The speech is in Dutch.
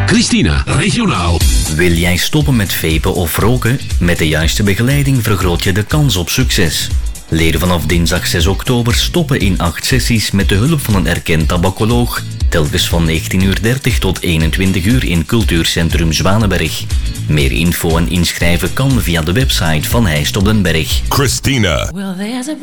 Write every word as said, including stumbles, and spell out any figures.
Christina, regionaal. Wil jij stoppen met vapen of roken? Met de juiste begeleiding vergroot je de kans op succes. Leer vanaf dinsdag zes oktober stoppen in acht sessies met de hulp van een erkend tabacoloog. Telkens van negentien uur dertig tot eenentwintig uur in Cultuurcentrum Zwanenberg. Meer info en inschrijven kan via de website van Heist op den Berg. Christina.